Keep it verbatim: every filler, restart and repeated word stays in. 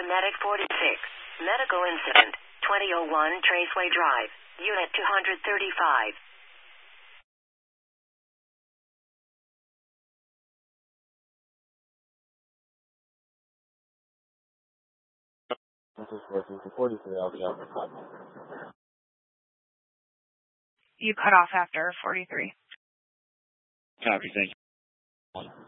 Medic forty-six. Medical incident. twenty oh one Traceway Drive. Unit two thirty-five. This is working for forty-three. I'll be out for five minutes. You cut off after forty-three. Copy, thank you.